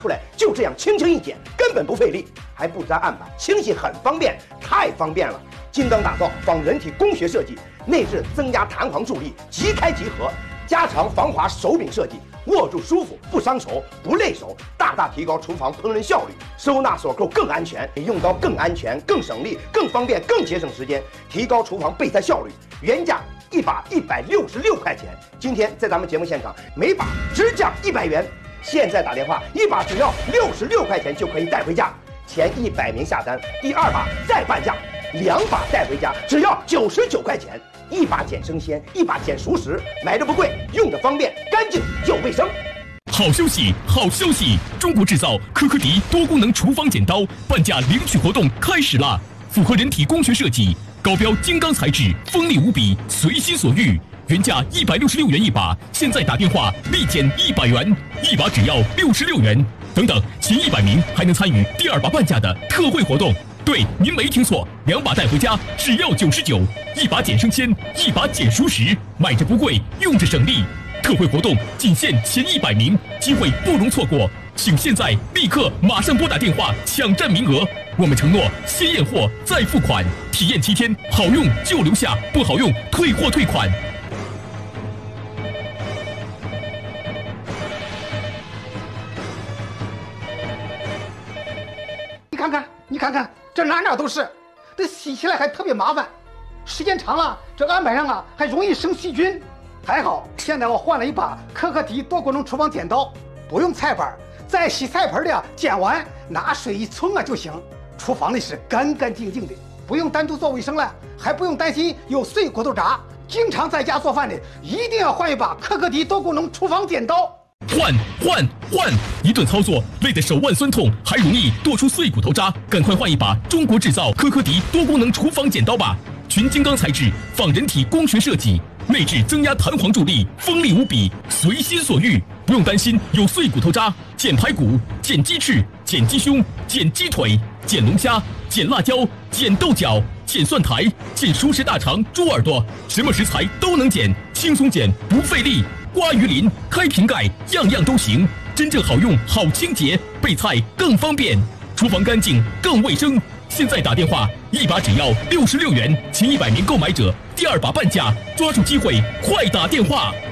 出来就这样轻轻一剪，根本不费力，还不沾案板，清洗很方便，太方便了。精钢打造仿人体工学设计，内置增压弹簧助力，即开即合，加长防滑手柄设计，握住舒服，不伤手，不累手，大大提高厨房烹饪效率。收纳锁扣更安全，比用刀更安全、更省力、更方便、更节省时间，提高厨房备菜效率。原价一把166块钱，今天在咱们节目现场，每把只降100元。现在打电话，一把只要66块钱就可以带回家。前100名下单，第2把再半价，2把带回家只要99块钱。一把剪生鲜，一把剪熟食，买的不贵，用的方便，干净又卫生。 好消息，好消息！中国制造科科迪多功能厨房剪刀半价领取活动开始啦！符合人体工学设计，高标精钢材质，锋利无比，随心所欲。原价166元一把，现在打电话立减100元，一把只要66元。等等，前100名还能参与第2把半价的特惠活动。对，您没听错，2把带回家只要99，一把剪生鲜，一把剪熟食，买着不贵，用着省力。特惠活动仅限前100名，机会不容错过，请现在立刻马上拨打电话抢占名额。我们承诺先验货再付款，体验7天，好用就留下，不好用退货退款。 你看看，这哪都是，这洗起来还特别麻烦，时间长了，这案板上还容易生细菌。还好，现在我换了一把科科迪多功能厨房剪刀，不用菜板，在洗菜盆里剪完，拿水一冲就行。厨房里是干干净净的，不用单独做卫生了，还不用担心有碎骨头渣。经常在家做饭的，一定要换一把科科迪多功能厨房剪刀。 换！一顿操作累得手腕酸痛，还容易剁出碎骨头渣，赶快换一把中国制造科科迪多功能厨房剪刀吧！全精钢材质，仿人体工学设计，内置增压弹簧助力，锋利无比，随心所欲，不用担心有碎骨头渣。剪排骨、剪鸡翅、剪鸡胸、剪鸡腿、剪龙虾、剪辣椒、剪豆角、剪蒜苔、剪熟食大肠、猪耳朵，什么食材都能剪，轻松剪不费力。刮鱼鳞、开瓶盖，样样都行，真正好用、好清洁，备菜更方便，厨房干净更卫生。现在打电话，一把只要66元，前100名购买者第2把半价，抓住机会，快打电话！